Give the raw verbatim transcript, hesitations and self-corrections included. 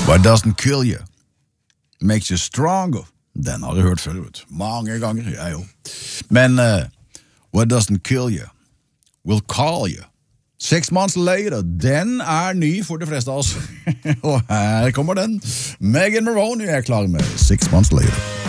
What doesn't kill you makes you stronger. Den har jeg hørt før ut. Mange ganger, jeg jo. Men uh, what doesn't kill you will call you. Six months later, den er ny for de fleste av oss. Og her kommer den. Megan Maroney er klar med Six Months Later.